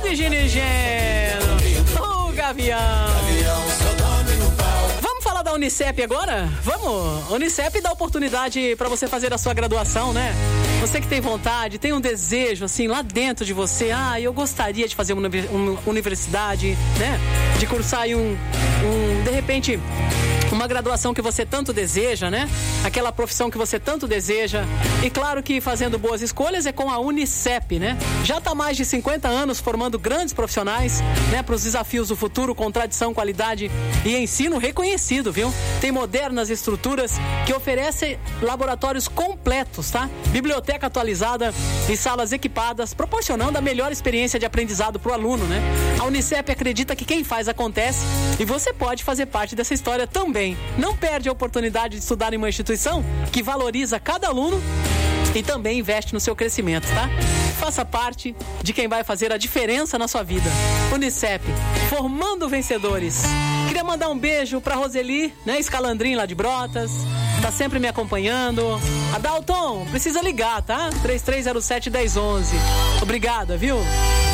Virginia Geno, o Gavião. Vamos falar da Unicep agora? Vamos! Unicep dá oportunidade para você fazer a sua graduação, né? Você que tem vontade, tem um desejo, assim, lá dentro de você. Eu gostaria de fazer uma universidade, né? De cursar aí de repente, uma graduação que você tanto deseja, né? Aquela profissão que você tanto deseja. E claro que fazendo boas escolhas é com a Unicep, né? Já está há mais de 50 anos formando grandes profissionais, né? Para os desafios do futuro, com tradição, qualidade e ensino reconhecido, viu? Tem modernas estruturas que oferecem laboratórios completos, tá? Biblioteca atualizada e salas equipadas, proporcionando a melhor experiência de aprendizado para o aluno, né? A Unicep acredita que quem faz acontece e você pode fazer parte dessa história também. Não perde a oportunidade de estudar em uma instituição que valoriza cada aluno e também investe no seu crescimento, tá? Faça parte de quem vai fazer a diferença na sua vida. Unicep, formando vencedores. Queria mandar um beijo pra Roseli, né? Escalandrim lá de Brotas. Tá sempre me acompanhando. Adalton, precisa ligar, tá? 3307-1011. Obrigada, viu?